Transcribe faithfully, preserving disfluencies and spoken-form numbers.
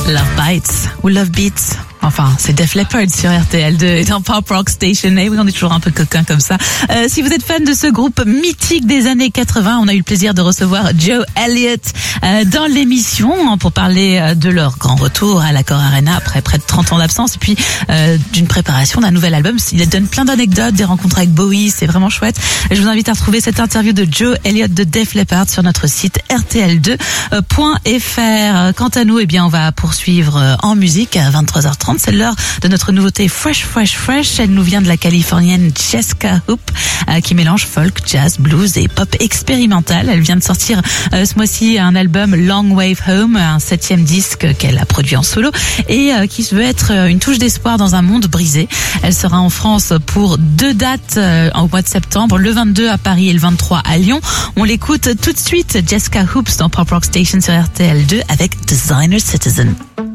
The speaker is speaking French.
Love Bites ou Love Beats. Enfin, c'est Def Leppard sur R T L deux et dans Pop Rock Station. Et oui, on est toujours un peu coquin comme ça. Euh, si vous êtes fan de ce groupe mythique des années quatre-vingts, on a eu le plaisir de recevoir Joe Elliott euh, dans l'émission hein, pour parler euh, de leur grand retour à l'Accor Arena après près de trente ans d'absence et puis euh, d'une préparation d'un nouvel album. Il donne plein d'anecdotes, des rencontres avec Bowie, c'est vraiment chouette. Et je vous invite à retrouver cette interview de Joe Elliott de Def Leppard sur notre site R T L deux point F R. Quant à nous, eh bien, on va poursuivre en musique à vingt-trois heures trente. C'est l'heure de notre nouveauté Fresh, Fresh, Fresh. Elle nous vient de la californienne Jessica Hoop, euh, qui mélange folk, jazz, blues et pop expérimental. Elle vient de sortir euh, ce mois-ci un album Long Wave Home, un septième disque qu'elle a produit en solo et euh, qui veut être une touche d'espoir dans un monde brisé. Elle sera en France pour deux dates euh, au mois de septembre, le vingt-deux à Paris et le vingt-trois à Lyon. On l'écoute tout de suite, Jessica Hoops dans Pop Rock Station sur R T L deux avec Designer Citizen.